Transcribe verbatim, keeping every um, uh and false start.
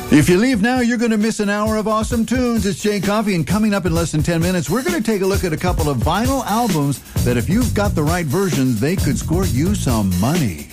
If you leave now, you're going to miss an hour of awesome tunes. It's Jay Coffee, and coming up in less than ten minutes, we're going to take a look at a couple of vinyl albums that if you've got the right versions, they could score you some money.